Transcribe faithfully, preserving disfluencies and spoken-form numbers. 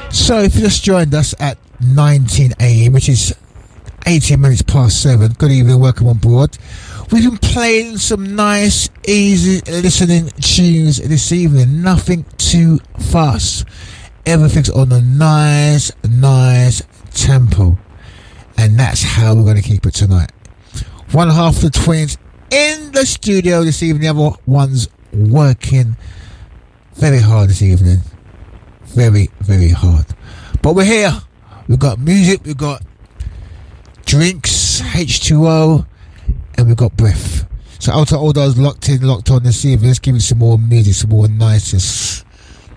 So if you just joined us at nineteen a m, which is eighteen minutes past seven, good evening, welcome on board. We've been playing some nice, easy listening tunes this evening. Nothing too fast. Everything's on a nice, nice tempo. And that's how we're going to keep it tonight. One half of the twins in the studio this evening. The other one's working very hard this evening. Very, very hard. But we're here. We've got music, we've got drinks, H two O, and we've got breath. So out to all those locked in, locked on this evening, let's give you some more music, some more niceness.